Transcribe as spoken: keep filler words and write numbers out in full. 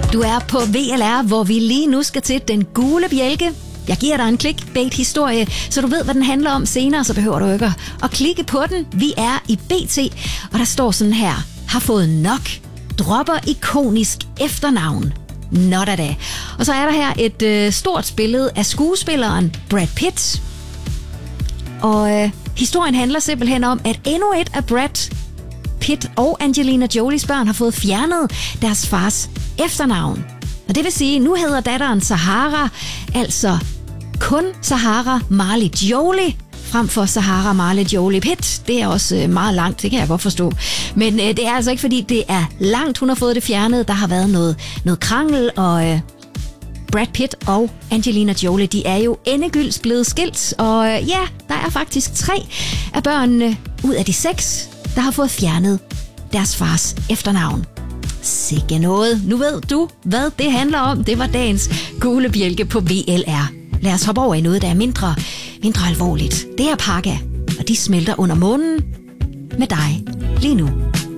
Du er på V L R, hvor vi lige nu skal til Den Gule Bjælke. Jeg giver dig en clickbait-historie, så du ved, hvad den handler om senere, så behøver du ikke at klikke på den. Vi er i B T, og der står sådan her: har fået nok, dropper ikonisk efternavn. Not a da. Og så er der her et øh, stort billede af skuespilleren Brad Pitt. Og øh, historien handler simpelthen om, at endnu et af Brad Pitt og Angelina Jolies børn har fået fjernet deres fars efternavn. Og det vil sige, at nu hedder datteren Sahara, altså kun Sahara Marley Jolie, frem for Sahara Marley Jolie Pitt. Det er også øh, meget langt, det kan jeg godt forstå. Men øh, det er altså ikke, fordi det er langt, hun har fået det fjernet. Der har været noget, noget krangel, og øh, Brad Pitt og Angelina Jolie, de er jo endegylds blevet skilt. Og øh, ja, der er faktisk tre af børnene ud af de seks, der har fået fjernet deres fars efternavn. Sikke noget. Nu ved du, hvad det handler om. Det var dagens Gule Bjælke på V L R. Lad os hoppe over i noget, der er mindre, mindre alvorligt. Det er Pakka, og de smelter under månen med dig lige nu.